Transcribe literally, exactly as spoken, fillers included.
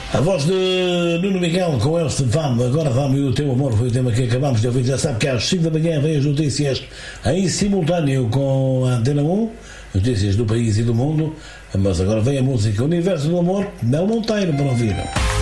A voz de Nuno Miguel com El Stefano. Agora vamos, o teu amor foi o tema que acabamos de ouvir. Já sabe que às cinco da manhã vem as notícias em simultâneo com a Antena um, notícias do país e do mundo. Mas agora vem a música Universo do Amor, Mel Monteiro, para ouvir.